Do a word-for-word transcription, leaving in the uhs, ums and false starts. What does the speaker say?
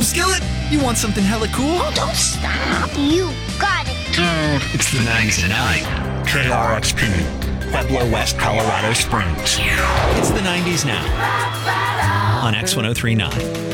Skillet? You want something hella cool? Oh, don't stop. You got it. Dude, it's the ninety-nine. K R X P, Pueblo West, Colorado Springs. It's the nineties now on X one oh three point nine.